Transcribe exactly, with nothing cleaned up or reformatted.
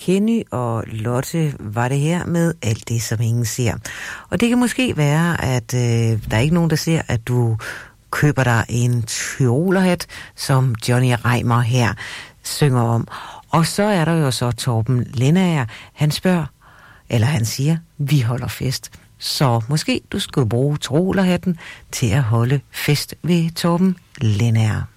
Kenny og Lotte var det her med alt det, som ingen ser. Og det kan måske være, at øh, der er ikke nogen, der ser, at du køber dig en Tyrolerhat, som Johnny Reimer her synger om. Og så er der jo så Torben Lendager. Han spørger, eller han siger, vi holder fest. Så måske du skulle bruge Tyrolerhatten til at holde fest ved Torben Lendager.